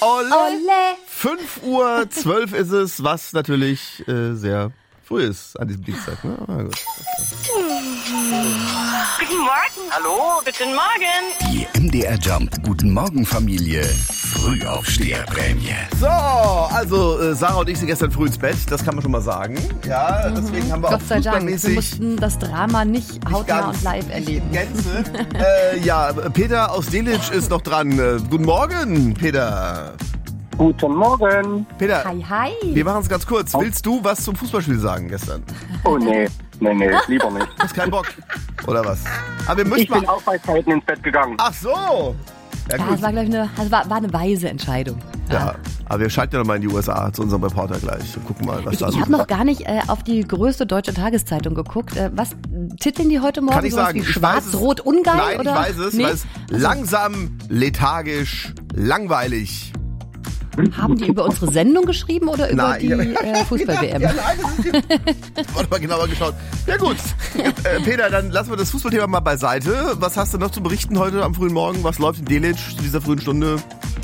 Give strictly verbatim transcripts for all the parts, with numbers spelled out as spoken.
Olle. Olle. fünf Uhr zwölf ist es, was natürlich äh, sehr früh ist an diesem Dienstag. Ne? Ah, gut. Guten Morgen. Hallo, guten Morgen. Die M D R Jump Guten Morgen Familie Frühaufsteherprämie. So, also äh, Sarah und ich sind gestern früh ins Bett, das kann man schon mal sagen. Ja, Mhm. deswegen haben wir Gott auch sei Dank, wir fußballmäßig mussten das Drama nicht hautnah ganz, und live erleben. nicht in Gänze. äh, ja, Peter aus Delitzsch ist noch dran. Äh, guten Morgen, Peter. Guten Morgen. Peter, Hi, hi. wir machen es ganz kurz. Willst du was zum Fußballspiel sagen gestern? Oh nee, nee, nee, lieber nicht. Hast keinen Bock? Oder was? Aber wir müssen Ich bin mal... auch bei Zeiten ins Bett gegangen. Ach so. Ja, Ja, gut. das war, glaube ich, eine, also war, war eine weise Entscheidung. Ja, aber wir schalten ja nochmal in die U S A zu unserem Reporter gleich und gucken mal, was Ich, da ich so habe noch gar nicht äh, auf die größte deutsche Tageszeitung geguckt. Äh, was titeln die heute Morgen? Kann ich Sowas sagen. Wie Ich weiß es- Schwarz-Rot-Ungeil? Nein, oder? ich weiß es, Nee? weil es langsam, lethargisch, langweilig. Haben die über unsere Sendung geschrieben oder über Nein, die ja, äh, Fußball-W M? Ja, nein, das ist die... Warte mal genauer geschaut. Ja gut, äh, Peter, dann lassen wir das Fußballthema mal beiseite. Was hast du noch zu berichten heute am frühen Morgen? Was läuft in Delitzsch zu dieser frühen Stunde?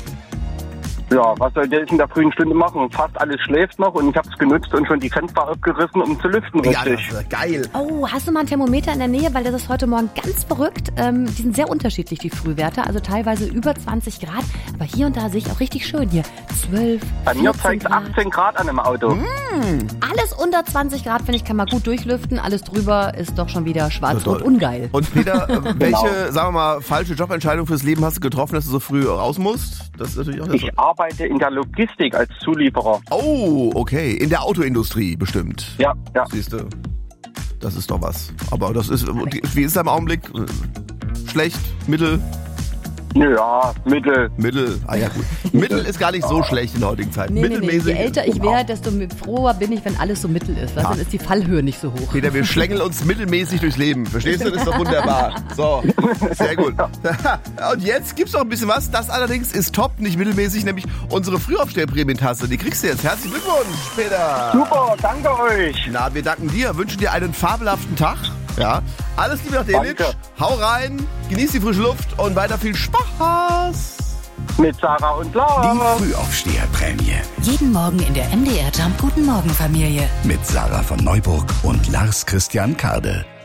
Ja, was soll der in der frühen Stunde machen? Fast alles schläft noch und ich habe es genutzt und schon die Fenster aufgerissen, um zu lüften, Ja, richtig. das ist geil. Oh, hast du mal ein Thermometer in der Nähe? Weil das ist heute Morgen ganz verrückt. Ähm, die sind sehr unterschiedlich, die Frühwerte. Also teilweise über zwanzig Grad. Aber hier und da sehe ich auch richtig schön hier. zwölf, Bei mir vierzehn zeigt Grad. achtzehn Grad an im Auto. Alles unter zwanzig Grad, finde ich, kann man gut durchlüften. Alles drüber ist doch schon wieder schwarz-rot toll. ungeil. Und Peter, äh, welche, Genau. sagen wir mal, falsche Jobentscheidung fürs Leben hast du getroffen, dass du so früh raus musst? Das ist natürlich auch Ich arbeite in der Logistik als Zulieferer. Oh, okay. In der Autoindustrie bestimmt. Ja, ja. Siehst du, das ist doch was. Aber das ist, wie ist es im Augenblick? Schlecht? Mittel? Ja, Mittel. Mittel? Ah ja, gut. Mittel ist gar nicht so schlecht in der heutigen Zeit. Nee, nee, nee. Mittelmäßig. Je älter ich werde, desto froher bin ich, wenn alles so mittel ist. Weil Ja. dann ist die Fallhöhe nicht so hoch. Peter, wir schlängeln uns mittelmäßig durchs Leben. Verstehst du? Das ist doch wunderbar. So, sehr gut. Und jetzt gibt's noch ein bisschen was. Das allerdings ist top, nicht mittelmäßig, nämlich unsere Frühaufsteher-Prämientasse. Die kriegst du jetzt. Herzlichen Glückwunsch, Peter. Super, danke euch. Na, wir danken dir, wünschen dir einen fabelhaften Tag. Ja. Alles Liebe nach Delitzsch. Danke. Hau rein, genieß die frische Luft und weiter viel Spaß. Mit Sarah und Lars. Die Frühaufsteherprämie Jeden Morgen in der M D R Jump Guten Morgen Familie. mit Sarah von Neuburg und Lars Christian Kade.